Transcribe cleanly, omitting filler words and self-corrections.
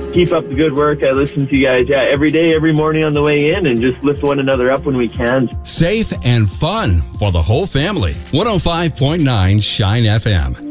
Keep up the good work. I listen to you guys, every day, every morning on the way in, and just lift one another up when we can. Safe and fun for the whole family. 105.9 Shine FM.